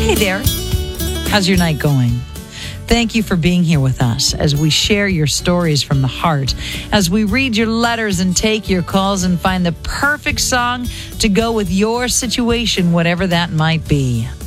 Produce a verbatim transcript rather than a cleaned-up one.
Hey there. How's your night going? Thank you for being here with us as we share your stories from the heart, as we read your letters and take your calls and find the perfect song to go with your situation, whatever that might be.